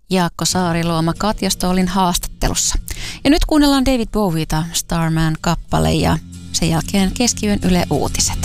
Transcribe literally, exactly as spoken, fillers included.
Jaakko Saariluoma Katja Stollin haastattelussa. Ja nyt kuunnellaan David Bowieta Starman-kappale ja sen jälkeen Keskiyön Yle Uutiset.